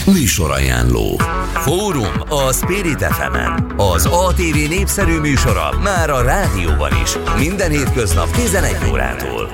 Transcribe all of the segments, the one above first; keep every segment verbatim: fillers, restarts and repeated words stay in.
Műsorajánló. Fórum a Spirit ef emen. Az á té vé népszerű műsora már a rádióban is. Minden hétköznap tizenegy órától.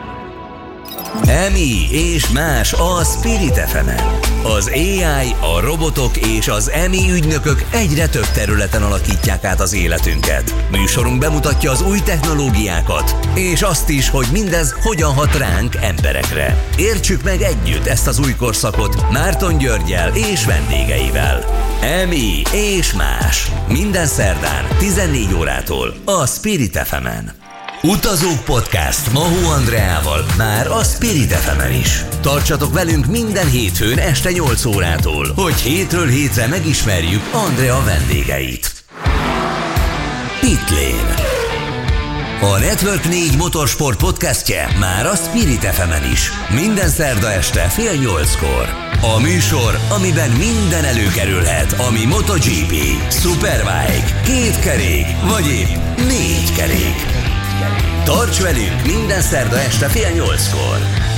Emi és más a Spirit ef emen. Az á i, a robotok és az Emi ügynökök egyre több területen alakítják át az életünket. Műsorunk bemutatja az új technológiákat, és azt is, hogy mindez hogyan hat ránk, emberekre. Értsük meg együtt ezt az új korszakot Márton Györggyel és vendégeivel. Emi és más. Minden szerdán tizennégy órától a Spirit ef emen. Utazók Podcast Mahó Andreával már a Spirit ef emen is. Tartsatok velünk minden hétfőn este nyolc órától, hogy hétről hétre megismerjük Andrea vendégeit. Pitlane. A Network négy motorsport podcastje már a Spirit ef emen is. Minden szerda este fél nyolckor. A műsor, amiben minden előkerülhet, ami MotoGP, Superbike, két kerék, vagy épp négy kerék. Tarts velünk minden szerda este fél nyolckor!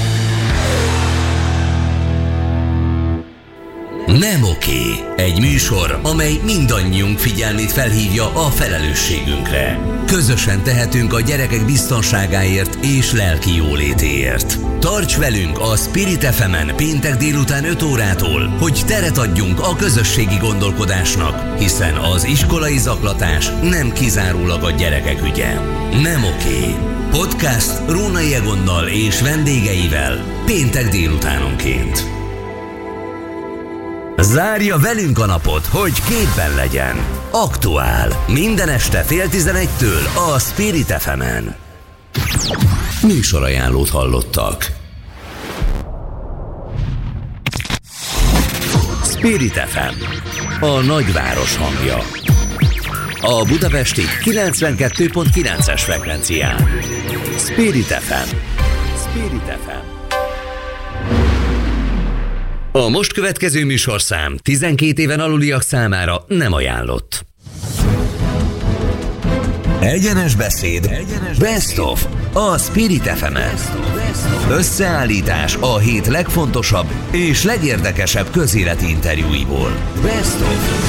Nem oké. Egy műsor, amely mindannyiunk figyelmét felhívja a felelősségünkre. Közösen tehetünk a gyerekek biztonságáért és lelki jólétéért. Tarts velünk a Spirit ef emen péntek délután öt órától, hogy teret adjunk a közösségi gondolkodásnak, hiszen az iskolai zaklatás nem kizárólag a gyerekek ügye. Nem oké. Podcast Rónai Egonnal és vendégeivel péntek délutánonként. Zárja velünk a napot, hogy képben legyen. Aktuál. Minden este fél tizenegytől a Spirit ef emen. Műsorajánlót hallottak. Spirit ef em. A nagyváros hangja. A budapesti kilencvenkettő pont kilences frekvencián. Spirit ef em. Spirit ef em. A most következő műsorszám tizenkét éven aluliak számára nem ajánlott. Egyenes beszéd, Egyenes Best of a Spirit ef emen. Összeállítás a hét legfontosabb és legérdekesebb közéleti interjúiból. Best of.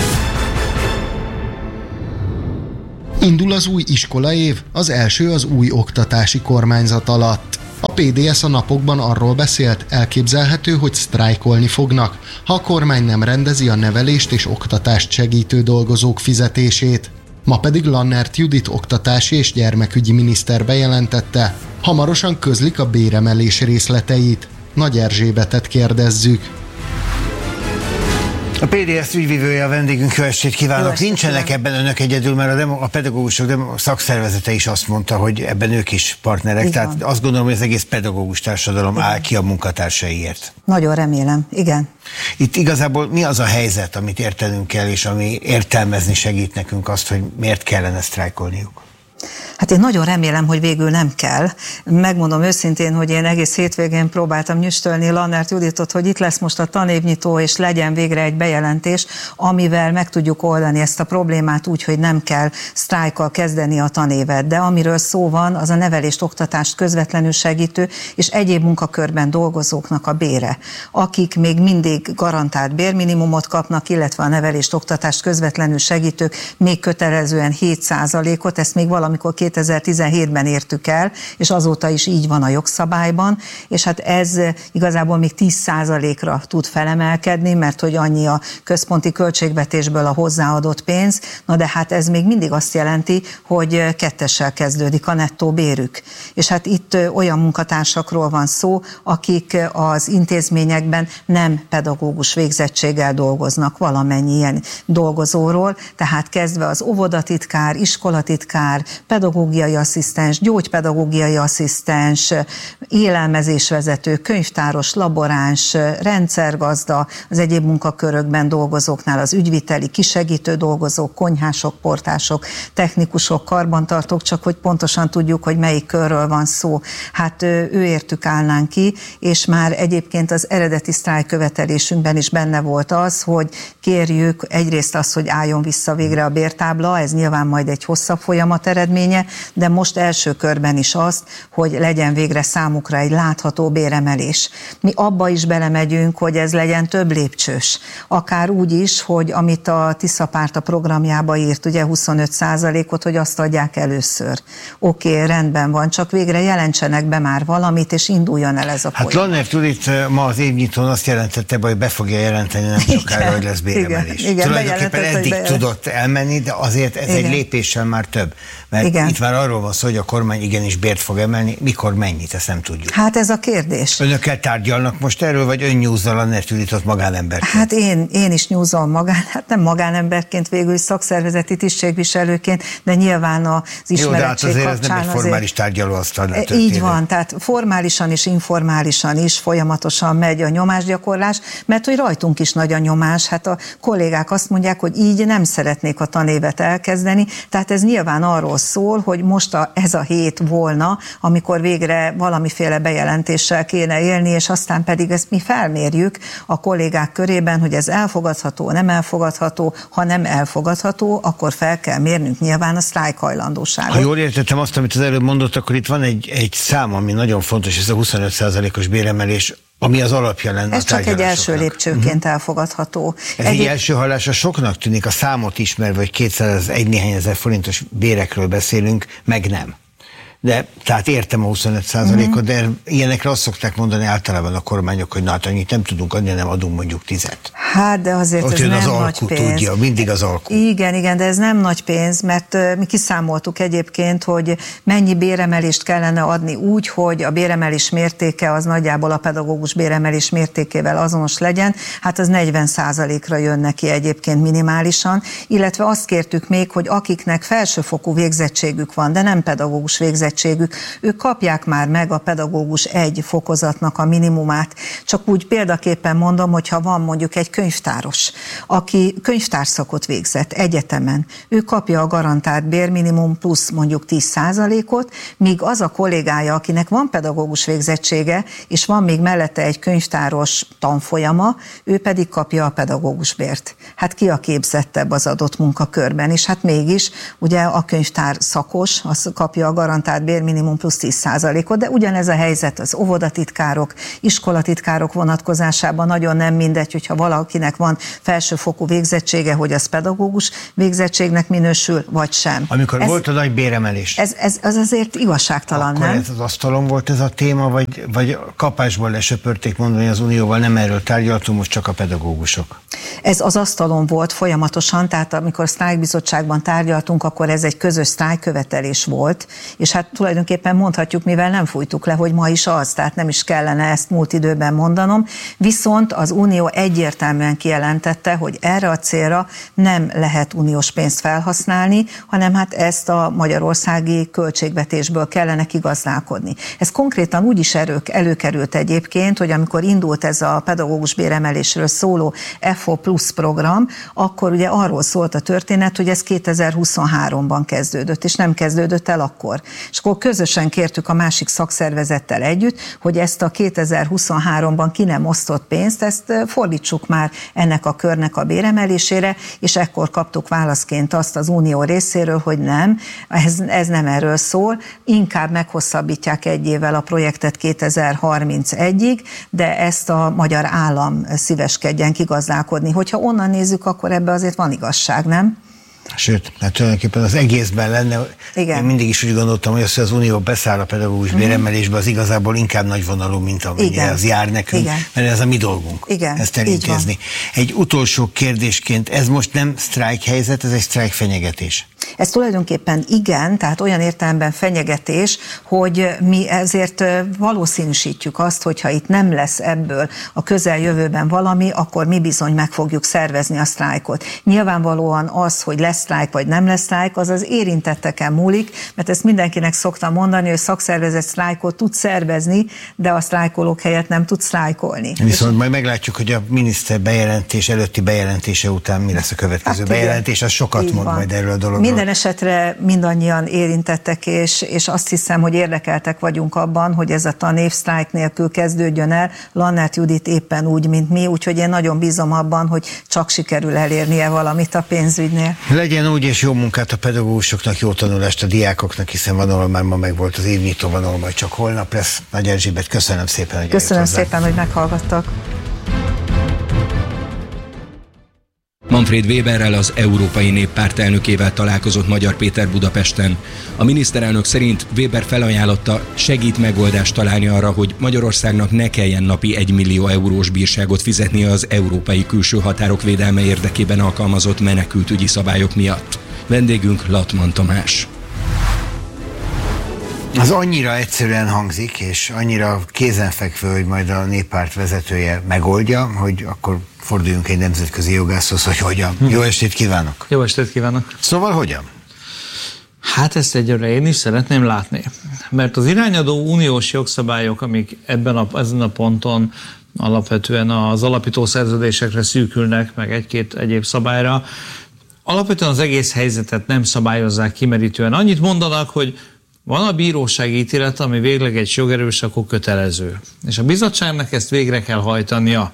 Indul az új iskolaév, az első az új oktatási kormányzat alatt. A pé dé es a napokban arról beszélt, elképzelhető, hogy sztrájkolni fognak, ha a kormány nem rendezi a nevelést és oktatást segítő dolgozók fizetését. Ma pedig Lannert Judit oktatási és gyermekügyi miniszter bejelentette, hamarosan közlik a béremelés részleteit. Nagy Erzsébetet kérdezzük. A pé dé es ügyvívője a vendégünk, jó estét kívánok. Jó estét, nincsenek kívánok. Ebben önök egyedül, mert a, demo, a pedagógusok demo, szakszervezete is azt mondta, hogy ebben ők is partnerek. Igen. Tehát azt gondolom, hogy az egész pedagógus társadalom igen. áll ki a munkatársaiért. Nagyon remélem, igen. Itt igazából mi az a helyzet, amit értenünk kell, és ami értelmezni segít nekünk azt, hogy miért kellene sztrájkolniuk? Hát én nagyon remélem, hogy végül nem kell. Megmondom őszintén, hogy én egész hétvégén próbáltam nyüstölni Lannert Juditot, hogy itt lesz most a tanévnyitó, és legyen végre egy bejelentés, amivel meg tudjuk oldani ezt a problémát úgy, hogy nem kell sztrájkkal kezdeni a tanévet. De amiről szó van, az a nevelést, oktatást közvetlenül segítő és egyéb munkakörben dolgozóknak a bére, akik még mindig garantált bérminimumot kapnak, illetve a nevelést, oktatást közvetlenül segítők még kötelezően hét százalékot, ezt még valamikor kétezer-tizenhétben értük el, és azóta is így van a jogszabályban, és hát ez igazából még tíz százalékra tud felemelkedni, mert hogy annyi a központi költségvetésből a hozzáadott pénz, na de hát ez még mindig azt jelenti, hogy kettessel kezdődik a nettó bérük. És hát itt olyan munkatársakról van szó, akik az intézményekben nem pedagógus végzettséggel dolgoznak, valamennyi ilyen dolgozóról, tehát kezdve az óvodatitkár, iskolatitkár, pedagógiai asszisztens, gyógypedagógiai asszisztens, élelmezésvezető, könyvtáros, laboráns, rendszergazda, az egyéb munkakörökben dolgozóknál az ügyviteli, kisegítő dolgozók, konyhások, portások, technikusok, karbantartók, csak hogy pontosan tudjuk, hogy melyik körről van szó. Hát ő értük állnánk ki, és már egyébként az eredeti sztrájk követelésünkben is benne volt az, hogy kérjük egyrészt azt, hogy álljon vissza végre a bértábla, ez nyilván majd egy hosszabb folyamat eredménye, történnie, de most első körben is azt, hogy legyen végre számukra egy látható béremelés. Mi abba is belemegyünk, hogy ez legyen több lépcsős. Akár úgy is, hogy amit a Tisza párt a programjába írt, ugye huszonöt százalékot, hogy azt adják először. Oké, okay, rendben van, csak végre jelentsenek be már valamit, és induljon el ez a hát folyamat. Lanner Judit ma az évnyitón azt jelentette be, hogy be fogja jelenteni nem sokára, hogy lesz béremelés. Igen, igen, tulajdonképpen eddig tudott elmenni, de azért ez igen. egy lépéssel már több. Mert igen. itt már arról van szó, hogy a kormány igenis bért fog emelni, mikor mennyit, ezt nem tudjuk. Hát ez a kérdés. Önökkel tárgyalnak most erről, vagy ön nyúzza Lanner Juditot magánemberként? Hát én, én is nyúzom magán, hát nem magánemberként, végül szakszervezeti tisztségviselőként, de nyilván az ismerettség Jó, de hát azért kapcsán ez nem egy formális tárgyalóasztal. Így van, tehát formálisan és informálisan is folyamatosan megy a nyomásgyakorlás, mert hogy rajtunk is nagy a nyomás, hát a kollégák azt mondják, hogy így nem szeretnék a tanévet elkezdeni, tehát ez nyilván arról szól, hogy most a, ez a hét volna, amikor végre valamiféle bejelentéssel kéne élni, és aztán pedig ezt mi felmérjük a kollégák körében, hogy ez elfogadható, nem elfogadható, ha nem elfogadható, akkor fel kell mérnünk nyilván a sztrájkhajlandóságot. Ha jól értettem azt, amit az előbb mondott, akkor itt van egy, egy szám, ami nagyon fontos, ez a huszonöt százalékos béremelés, ami az alapja lenne. Ez csak egy első lépcsőként uh-huh. elfogadható. Ez egy első hallásra soknak tűnik, a számot ismerve, hogy kétszázegy néhány ezer forintos bérekről beszélünk, meg nem. De tehát értem a huszonöt százalékot, uh-huh. de ilyenekre azt szokták mondani általában a kormányok, hogy na, hát annyit nem tudunk adni, nem adunk mondjuk tizet. Hát, de azért ott ez jön nem az nagy alkú, pénz. Tudja, mindig az alkú. Igen, igen, de ez nem nagy pénz, mert mi kiszámoltuk egyébként, hogy mennyi béremelést kellene adni úgy, hogy a béremelés mértéke az nagyjából a pedagógus béremelés mértékével azonos legyen, hát az negyven százalékra jön neki egyébként minimálisan, illetve azt kértük még, hogy akiknek felsőfokú végzettségük van, de nem pedagógus végzettségük, ők kapják már meg a pedagógus egy fokozatnak a minimumát. Csak úgy példaképpen mondom, hogyha van mondjuk egy könyvtáros, aki könyvtárszakot végzett egyetemen, ő kapja a garantált bérminimum plusz mondjuk tíz százalékot, míg az a kollégája, akinek van pedagógus végzettsége, és van még mellette egy könyvtáros tanfolyama, ő pedig kapja a pedagógus bért. Hát ki a képzettebb az adott munkakörben, és hát mégis ugye a könyvtár szakos, az kapja a garantált bérminimum plusz tíz százalékot, de ugyanez a helyzet az óvodatitkárok, iskolatitkárok vonatkozásában nagyon nem mindegy, hogyha valakinek van felsőfokú végzettsége, hogy az pedagógus végzettségnek minősül, vagy sem. Amikor ez, volt a nagy béremelés. Ez, ez, ez azért igazságtalan, akkor nem? Ez az asztalon volt ez a téma, vagy, vagy kapásból lesöpörték mondani az Unióval, nem erről tárgyaltunk, most csak a pedagógusok? Ez az asztalon volt folyamatosan, tehát amikor sztrájkbizottságban tárgyaltunk, akkor ez egy közös sztrájkkövetelés volt, és hát tulajdonképpen mondhatjuk, mivel nem fújtuk le, hogy ma is az, tehát nem is kellene ezt múlt időben mondanom, viszont az Unió egyértelműen kijelentette, hogy erre a célra nem lehet uniós pénzt felhasználni, hanem hát ezt a magyarországi költségvetésből kellene kigazdálkodni. Ez konkrétan úgy is erők, előkerült egyébként, hogy amikor indult ez a pedagógus béremelésről szóló F O plusz program, akkor ugye arról szólt a történet, hogy ez kétezer-huszonháromban kezdődött, és nem kezdődött el akkor. És akkor közösen kértük a másik szakszervezettel együtt, hogy ezt a kétezer-huszonháromban ki nem osztott pénzt, ezt fordítsuk már ennek a körnek a béremelésére, és ekkor kaptuk válaszként azt az Unió részéről, hogy nem, ez, ez nem erről szól, inkább meghosszabbítják egy évvel a projektet kétezer-harmincegyig, de ezt a magyar állam szíveskedjen kigazdálkodni. Hogyha onnan nézzük, akkor ebbe azért van igazság, nem? Sőt, hát tulajdonképpen az egészben lenne, igen. Én mindig is úgy gondoltam, hogy az, hogy az Unió beszáll a pedagógus uh-huh. béremelésbe, az igazából inkább nagyvonalú, mint amennyi az jár nekünk, igen. mert ez a mi dolgunk, igen. ezt elintézni. Egy utolsó kérdésként, ez most nem sztrájk helyzet, ez egy sztrájk fenyegetés. Ez tulajdonképpen igen, tehát olyan értelemben fenyegetés, hogy mi ezért valószínűsítjük azt, hogyha itt nem lesz ebből a közeljövőben valami, akkor mi bizony meg fogjuk szervezni a sztrájkot. Nyilvánvalóan az, hogy lesz sztrájk vagy nem lesz sztrájk, az az érintetteken múlik, mert ezt mindenkinek szoktam mondani, hogy szakszervezet sztrájkot tud szervezni, de a sztrájkolók helyett nem tud sztrájkolni. Viszont és majd meglátjuk, hogy a miniszter bejelentés előtti bejelentése után mi lesz a következő hát, bejelentés, az sokat mond majd erről a dologról. Minden esetre mindannyian érintettek, és, és azt hiszem, hogy érdekeltek vagyunk abban, hogy ez a tanév sztrájk nélkül kezdődjön el. Lanner Judit éppen úgy, mint mi, úgyhogy én nagyon bízom abban, hogy csak sikerül elérnie valamit a pénzügynél. Legyen úgy, és jó munkát a pedagógusoknak, jó tanulást a diákoknak, hiszen van, ahol már ma meg volt az évnyitó, van, ahol majd csak holnap lesz. Nagy Erzsébet, köszönöm szépen, hogy Köszönöm szépen, hogy meghallgattak. Manfred Weberrel, az Európai Néppárt elnökével találkozott Magyar Péter Budapesten. A miniszterelnök szerint Weber felajánlotta, segít megoldást találni arra, hogy Magyarországnak ne kelljen napi egymillió eurós bírságot fizetnie az európai külső határok védelme érdekében alkalmazott menekültügyi szabályok miatt. Vendégünk Latman Tamás. Az annyira egyszerűen hangzik, és annyira kézenfekvő, hogy majd a Néppárt vezetője megoldja, hogy akkor forduljunk egy nemzetközi jogászhoz, hogy hogyan. Hm. Jó estét kívánok! Jó estét kívánok! Szóval hogyan? Hát ezt egyre én is szeretném látni, mert az irányadó uniós jogszabályok, amik ebben a, ezen a ponton alapvetően az alapító szerződésekre szűkülnek, meg egy-két egyéb szabályra, alapvetően az egész helyzetet nem szabályozzák kimerítően. Annyit mondanak, hogy van a bírósági ítélet, ami végleg egy jogerős, akkor kötelező. És a bizottságnak ezt végre kell hajtania.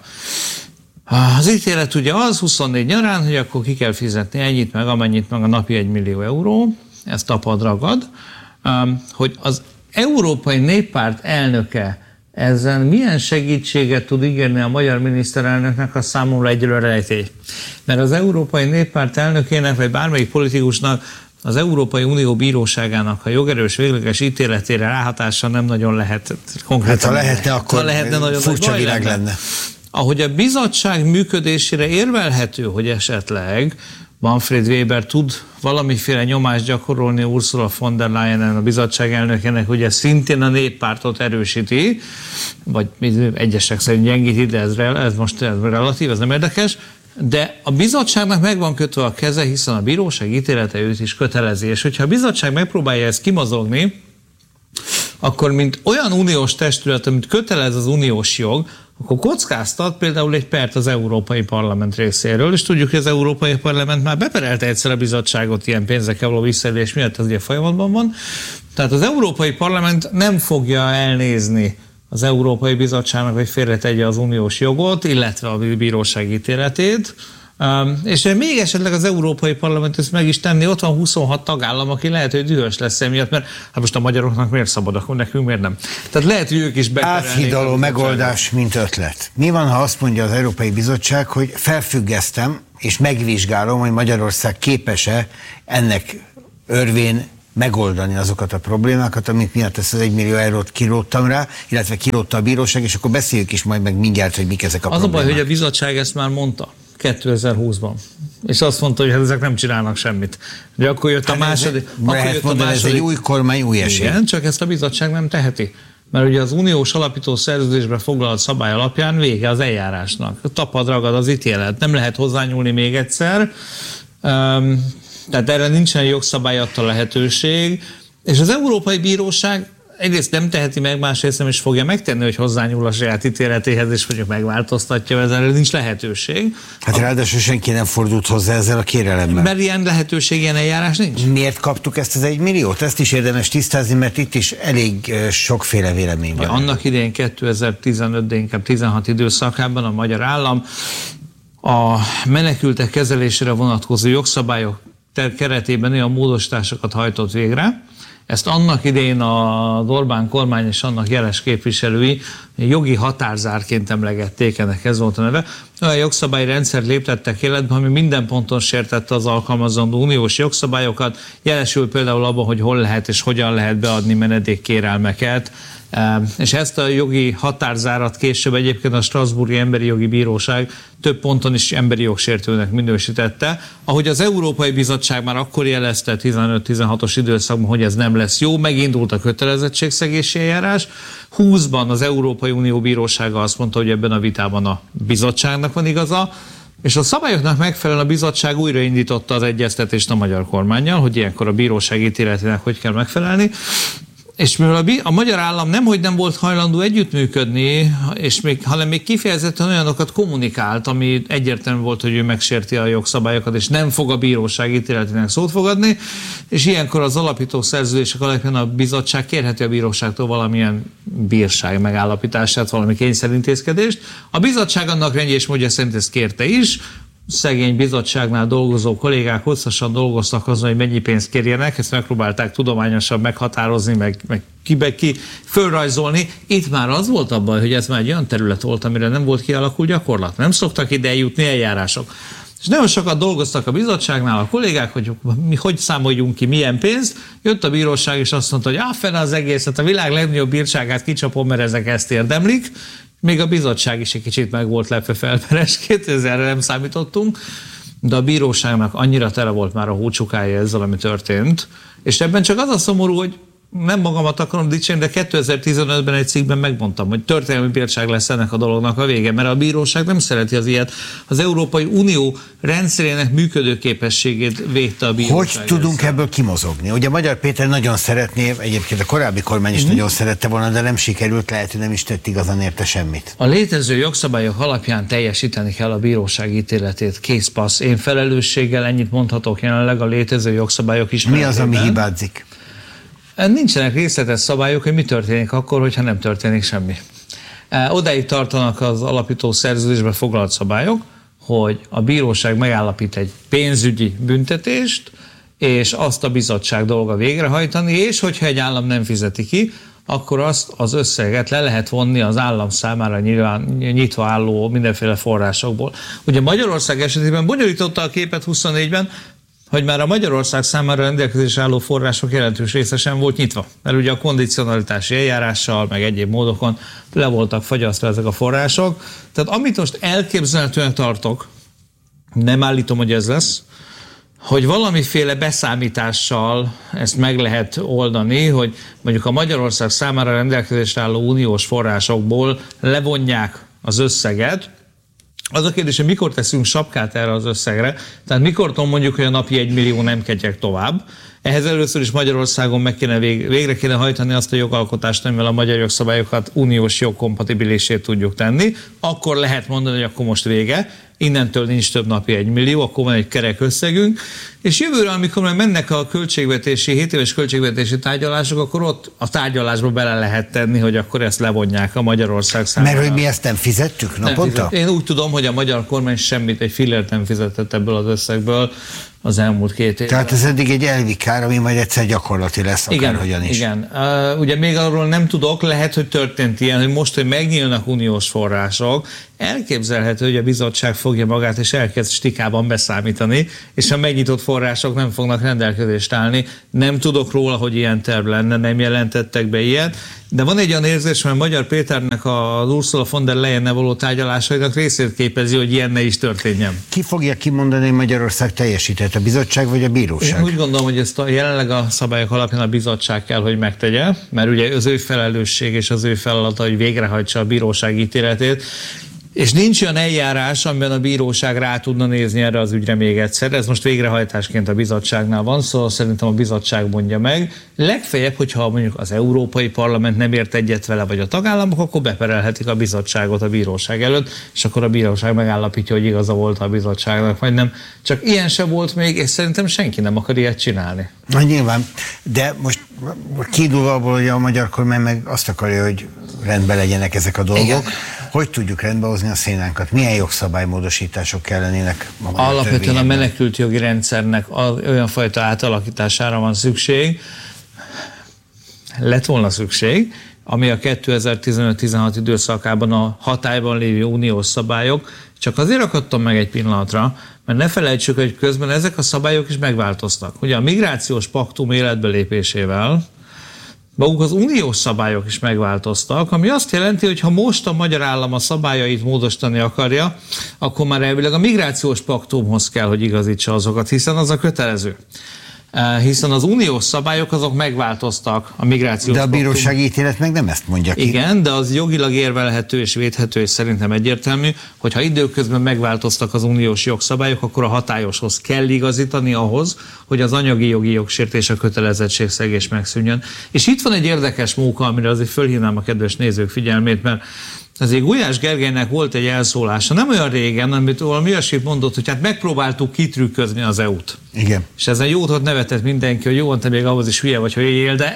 Az ítélet ugye az huszonnégy nyarán, hogy akkor ki kell fizetni ennyit, meg amennyit, meg a napi egy millió euró, ez tapad ragad, hogy az Európai Néppárt elnöke ezen milyen segítséget tud ígérni a magyar miniszterelnöknek, a számomra egyelőre rejtély. Mert az Európai Néppárt elnökének, vagy bármelyik politikusnak az Európai Unió bíróságának a jogerős végleges ítéletére ráhatása nem nagyon lehet konkrétan. Hát ha lehetne, akkor lehetne, nagyon furcsa világ lenne. lenne. Ahogy a bizottság működésére érvelhető, hogy esetleg Manfred Weber tud valamiféle nyomást gyakorolni Ursula von der Leyenen, a bizottság elnökének, ugye szintén a Néppártot erősíti, vagy egyesek szerint gyengíti, de ez, ez most ez relatív, ez nem érdekes, de a bizottságnak meg van kötve a keze, hiszen a bíróság ítélete őt is kötelezi, és hogyha a bizottság megpróbálja ezt kimozogni, akkor mint olyan uniós testület, amit kötelez az uniós jog, akkor kockáztat például egy pert az Európai Parlament részéről, és tudjuk, hogy az Európai Parlament már beperelte egyszer a bizottságot ilyen pénzekkel való visszaélés miatt, ez ugye folyamatban van. Tehát az Európai Parlament nem fogja elnézni az Európai Bizottságnak, hogy félretegye az uniós jogot, illetve a bíróság ítéletét, és még esetleg az Európai Parlament ezt meg is tenni, ott van huszonhat tagállam, aki lehet, hogy dühös lesz emiatt, mert hát most a magyaroknak miért szabad, akkor nekünk miért nem? Tehát lehet, hogy ők is beperelnék. Áthidaló megoldás, mint ötlet. Mi van, ha azt mondja az Európai Bizottság, hogy felfüggesztem, és megvizsgálom, hogy Magyarország képes-e ennek örvén megoldani azokat a problémákat, amik miatt ezt az egymillió eurót kiróttam rá, illetve kirótta a bíróság, és akkor beszéljük is majd meg mindjárt, hogy mik ezek a az problémák. Az a baj, hogy a bizottság ezt már mondta kétezer-húszban. És azt mondta, hogy hát ezek nem csinálnak semmit. De akkor jött a hát második... Ez, akkor jött mondani, a második, ez egy új kormány, új esély. Igen, csak ezt a bizottság nem teheti. Mert ugye az uniós alapító szerződésbe foglalt szabály alapján vége az eljárásnak. Tapad ragad az ítélet. Nem lehet hozzányúlni még egyszer. Um, tehát erre nincsen jogszabályadta lehetőség. És az Európai Bíróság egyrészt nem teheti meg, másrészt nem is fogja megtenni, hogy hozzányúl a saját ítéletéhez, és mondjuk megváltoztatja, ezzel nincs lehetőség. Hát a... ráadásul senki nem fordult hozzá ezzel a kérelemmel. Mert ilyen lehetőség, ilyen eljárás nincs. Miért kaptuk ezt az egy milliót? Ezt is érdemes tisztázni, mert itt is elég sokféle vélemény van. Ja, annak idején kétezer-tizenöt, de inkább tizenhat időszakában a magyar állam a menekültek kezelésére vonatkozó jogszabályok keretében olyan módosításokat hajtott végre. Ezt annak idején az Orbán kormány és annak jeles képviselői jogi határzárként emlegették, ennek ez volt a neve. Olyan jogszabályrendszert léptettek életbe, ami minden ponton sértette az alkalmazandó uniós jogszabályokat, jelesül például abban, hogy hol lehet és hogyan lehet beadni menedékkérelmeket, és ezt a jogi határzárat később egyébként a Strasbourgi Emberi Jogi Bíróság több ponton is emberi jogsértőnek minősítette, ahogy az Európai Bizottság már akkor jelezte tizenöt-tizenhatos időszakban, hogy ez nem lesz jó, megindult a kötelezettségszegési eljárás. húszban az Európai Unió Bírósága azt mondta, hogy ebben a vitában a bizottságnak van igaza, és a szabályoknak megfelelően a bizottság újraindította az egyeztetést a magyar kormánnyal, hogy ilyenkor a bíróság ítéletének hogy kell megfelelni. És mivel a, a magyar állam nemhogy nem volt hajlandó együttműködni, és még, hanem még kifejezetten olyanokat kommunikált, ami egyértelmű volt, hogy ő megsérti a jogszabályokat, és nem fog a bíróság ítéletének szót fogadni, és ilyenkor az alapító szerződések alapján a bizottság kérheti a bíróságtól valamilyen bírság megállapítását, valami kényszerintézkedést. A bizottság annak rendje és módja szerint ezt kérte is, szegény bizottságnál dolgozó kollégák hosszasan dolgoztak azon, hogy mennyi pénzt kérjenek, ezt megpróbálták tudományosan meghatározni, meg, meg ki, ki fölrajzolni. Itt már az volt a baj, hogy ez már egy olyan terület volt, amire nem volt kialakult gyakorlat. Nem szoktak ide eljutni eljárások. És nagyon sokat dolgoztak a bizottságnál a kollégák, hogy mi hogy számoljunk ki milyen pénzt. Jött a bíróság, és azt mondta, hogy á, fene az egészet, a világ legnagyobb bírságát kicsapom, mert ezek ezt érdemlik. Még a bizottság is egy kicsit meg volt lepve felperesként, ezzel nem számítottunk, de a bíróságnak annyira tele volt már a hócsukája ezzel, ami történt. És ebben csak az a szomorú, hogy nem magamat akarom dicsérni, de kétezer-tizenötben egy cikkben megmondtam, hogy történelmi bírság lesz ennek a dolognak a vége, mert a bíróság nem szereti az ilyet. Az Európai Unió rendszerének működőképességét védte a bíróság. Hogy tudunk ezzel ebből kimozogni? Ugye Magyar Péter nagyon szeretné, egyébként a korábbi kormány is mm. nagyon szerette volna, de nem sikerült, lehet, hogy nem is tett igazán érte semmit. A létező jogszabályok alapján teljesíteni kell a bíróság ítéletét. Készpassz. Én felelősséggel ennyit mondhatok jelenleg a létező jogszabályok is. Mi az, ami hibázik? Nincsenek részletes szabályok, hogy mi történik akkor, hogyha nem történik semmi. Odáig tartanak az alapító szerződésben foglalt szabályok, hogy a bíróság megállapít egy pénzügyi büntetést, és azt a bizottság dolga végrehajtani, és hogyha egy állam nem fizeti ki, akkor azt az összeget le lehet vonni az állam számára nyilván, nyitva álló mindenféle forrásokból. Ugye Magyarország esetében bonyolította a képet huszonnégyben, hogy már a Magyarország számára rendelkezésre álló források jelentős része sem volt nyitva. Mert ugye a kondicionalitási eljárással, meg egyéb módokon le voltak fagyasztva ezek a források. Tehát amit most elképzelhetően tartok, nem állítom, hogy ez lesz, hogy valamiféle beszámítással ezt meg lehet oldani, hogy mondjuk a Magyarország számára rendelkezésre álló uniós forrásokból levonják az összeget. Az a kérdés, hogy mikor teszünk sapkát erre az összegre, tehát mikortól mondjuk, hogy a napi egy millió nem kegyek tovább. Ehhez először is Magyarországon meg kéne vég, végre kéne hajtani azt a jogalkotást, amivel a magyar jogszabályokat uniós jogkompatibilisé tudjuk tenni. Akkor lehet mondani, hogy akkor most vége, innentől nincs több napi egy millió, akkor van egy kerek összegünk, és jövőre, amikor már mennek a költségvetési, hét éves költségvetési tárgyalások, akkor ott a tárgyalásba bele lehet tenni, hogy akkor ezt levonják a Magyarország számára. Mert hogy mi ezt nem fizettük naponta? Nem fizet. Én úgy tudom, hogy a magyar kormány semmit, egy fillért nem fizetett ebből az összegből az elmúlt két évben. Tehát ez eddig egy elvi kár, ami majd egyszer gyakorlati lesz, akárhogyan is. Igen, uh, ugye még arról nem tudok, lehet, hogy történt ilyen, hogy most, hogy megnyílnak uniós források, elképzelhető, hogy a bizottság fogja magát és elkezd stikában beszámítani, és a megnyitott források nem fognak rendelkezést állni. Nem tudok róla, hogy ilyen terv lenne, nem jelentettek be ilyet, de van egy olyan érzés, hogy Magyar Péternek az Ursula von der Leyennel való tárgyalásainak részét képezi, hogy ilyen ne is történjen. Ki fogja kimondani, hogy Magyarország teljesített, a bizottság vagy a bíróság? Én úgy gondolom, hogy ezt a, jelenleg a szabályok alapján a bizottság kell, hogy megtegye, mert ugye az ő felelősség és az ő feladata, hogy végrehajtsa a bíróság ítéletét. És nincs olyan eljárás, amiben a bíróság rá tudna nézni erre az ügyre még egyszer. Ez most végrehajtásként a bizottságnál van, szóval szerintem a bizottság mondja meg. Legfeljebb, hogyha mondjuk az Európai Parlament nem ért egyet vele, vagy a tagállamok, akkor beperelhetik a bizottságot a bíróság előtt, és akkor a bíróság megállapítja, hogy igaza volt a bizottságnak, vagy nem. Csak ilyen se volt még, és szerintem senki nem akar ilyet csinálni. Na nyilván, de most kiindulva abból, hogy a magyar kormány meg azt akarja, hogy rendben legyenek ezek a dolgok. Igen. Hogy tudjuk rendbehozni a szénánkat? Milyen jogszabálymódosítások kellenének? Alapvetően a menekült jogi rendszernek olyan fajta átalakítására van szükség, lett volna szükség, ami a kétezer-tizenöt-tizenhat időszakában a hatályban lévő uniós szabályok, csak azért akadtam meg egy pillanatra, mert ne felejtsük, hogy közben ezek a szabályok is megváltoztak. Ugye a migrációs paktum életbe lépésével maguk az uniós szabályok is megváltoztak, ami azt jelenti, hogy ha most a magyar állam a szabályait módosítani akarja, akkor már elvileg a migrációs paktumhoz kell, hogy igazítsa azokat, hiszen az a kötelező. Hiszen az uniós szabályok azok megváltoztak a migrációs De a bírósági ítélet meg nem ezt mondja ki. Igen, de az jogilag érvelhető és védhető, és szerintem egyértelmű, hogy ha időközben megváltoztak az uniós jogszabályok, akkor a hatályoshoz kell igazítani ahhoz, hogy az anyagi jogi jogsértés, a kötelezettségszegés megszűnjön. És itt van egy érdekes móka, amire azért fölhívnám a kedves nézők figyelmét, mert azért Gulyás Gergelynek volt egy elszólása, nem olyan régen, amit valami olyasmit mondott, hogy hát megpróbáltuk kitrükközni az é u-t. Igen. És ezen jót nevetett mindenki, hogy jó, te még ahhoz is hülye vagy, hogy él, de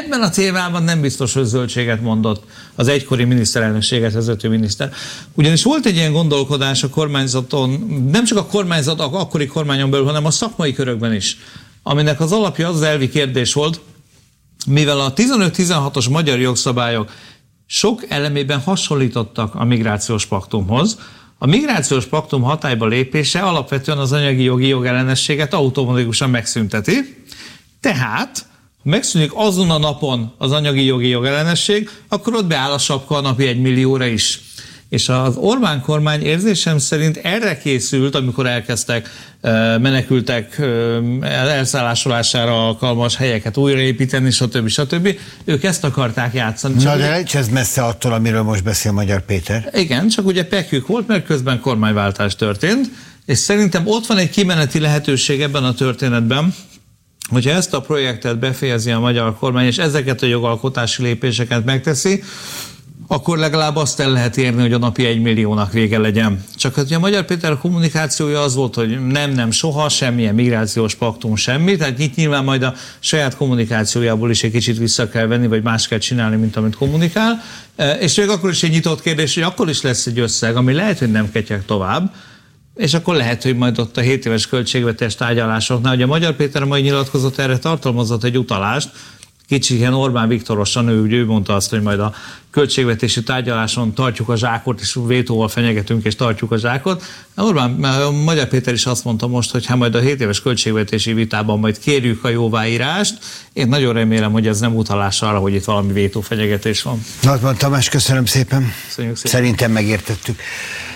ebben a témában nem biztos, hogy zöldséget mondott az egykori miniszterelnökséget vezető miniszter. Ugyanis volt egy ilyen gondolkodás a kormányzaton, nem csak a kormányzat, a akkori kormányon belül, hanem a szakmai körökben is, aminek az alapja az, az elvi kérdés volt, mivel a tizenöt-tizenhatos magyar jogszabályok sok elemében hasonlítottak a migrációs paktumhoz, a migrációs paktum hatályba lépése alapvetően az anyagi jogi jogellenességet automatikusan megszünteti, tehát ha megszűnik azon a napon az anyagi jogi jogellenesség, akkor ott beáll a sapka a napi egy millióra is. És az Orbán kormány érzésem szerint erre készült, amikor elkezdtek menekültek elszállásolására alkalmas helyeket újraépíteni, stb. stb. Ők ezt akarták játszani. Na de nincs ez messze attól, amiről most beszél Magyar Péter. Igen, csak ugye pekjük volt, mert közben kormányváltás történt, és szerintem ott van egy kimeneti lehetőség ebben a történetben, hogyha ezt a projektet befejezi a magyar kormány, és ezeket a jogalkotási lépéseket megteszi, akkor legalább azt el lehet érni, hogy a napi egy milliónak vége legyen. Csak hogy a Magyar Péter kommunikációja az volt, hogy nem, nem, soha, semmilyen migrációs paktum, semmi, tehát itt nyilván majd a saját kommunikációjából is egy kicsit vissza kell venni, vagy más kell csinálni, mint amit kommunikál. És még akkor is egy nyitott kérdés, hogy akkor is lesz egy összeg, ami lehet, hogy nem ketyeg tovább, és akkor lehet, hogy majd ott a hét éves költségvetés tárgyalásoknál, hogy a Magyar Péter a mai nyilatkozat erre tartalmazott egy utalást, kicsit ilyen Orbán Viktorosan, ő, ő mondta azt, hogy majd a költségvetési tárgyaláson tartjuk a zsákot, és vétóval fenyegetünk, és tartjuk a zsákot. Orbán, a Magyar Péter is azt mondta most, hogy hát majd a hét éves költségvetési vitában majd kérjük a jóváírást. Én nagyon remélem, hogy ez nem utalás arra, hogy itt valami vétófenyegetés van. Nagyban Tamás, köszönöm szépen. szépen. Szerintem megértettük.